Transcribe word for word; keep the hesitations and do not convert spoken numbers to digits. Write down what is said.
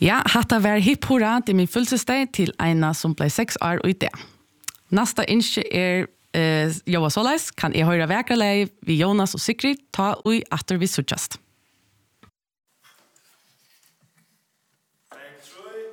Ja, hatta var hipp hurra til min fullsesteg til Eina som ble seks år og i det. Nasta innskje er uh, Jova Solais, kan jeg høre vekra lei vi Jonas og Sigrid ta ui atter vi suttjast. Take three.